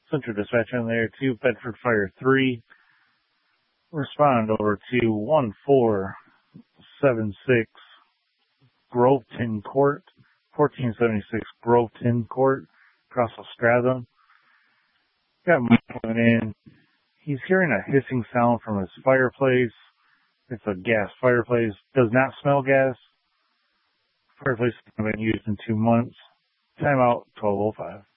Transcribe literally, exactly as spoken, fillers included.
Central Dispatch on there to Bedford Fire three. Respond over to one four seven six Groveton Court, fourteen seventy-six Groveton Court, across Stratham. Got Mike coming in. He's hearing a hissing sound from his fireplace. It's a gas fireplace. Does not smell gas. Fireplace hasn't been used in two months. Timeout twelve oh five.